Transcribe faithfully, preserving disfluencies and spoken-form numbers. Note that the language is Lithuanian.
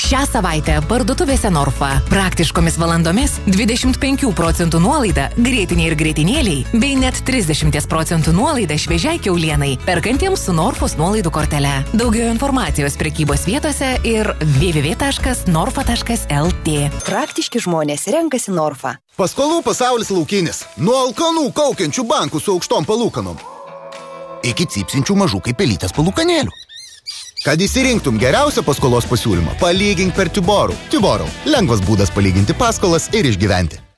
Šią savaitę parduotuvėse Norfa. Praktiškomis valandomis dvidešimt penkių procentų nuolaida grėtiniai ir grėtinėliai, bei net trisdešimt procentų nuolaida šviežiai kiaulienai, perkantiems su Norfos nuolaidų kortele. Daugiau informacijos prekybos vietose ir w w w taškas norfa taškas l t. Praktiški žmonės renkasi Norfa. Paskolų pasaulis laukinis. Nuo alkanų kaukiančių bankų su aukštom palūkanom iki cypsinčių mažų kaip pelytės palūkanėlių. Kad įsirinktum geriausią paskolos pasiūlymą, palygink per Tiborų. Tiborų. Lengvas būdas palyginti paskolas ir išgyventi.